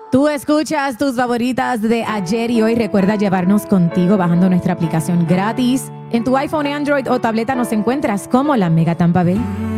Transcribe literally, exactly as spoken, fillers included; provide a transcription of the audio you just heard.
Tú escuchas tus favoritas de ayer y hoy. Recuerda llevarnos contigo bajando nuestra aplicación gratis. En tu iPhone, Android o tableta nos encuentras como La Mega Tampa Bay.